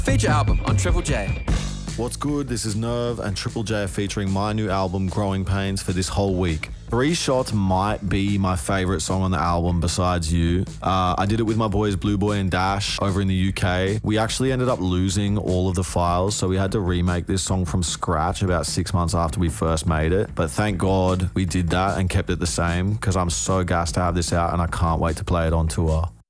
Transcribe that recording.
Feature album on Triple J. What's good? This is Nerve and Triple J are featuring my new album, Growing Pains, for this whole week. Three Shots might be my favourite song on the album besides You. I did it with my boys Blue Boy and Dash over in the UK. We actually ended up losing all of the files, so we had to remake this song from scratch about 6 months after we first made it. But thank God we did that and kept it the same, because I'm so gassed to have this out and I can't wait to play it on tour.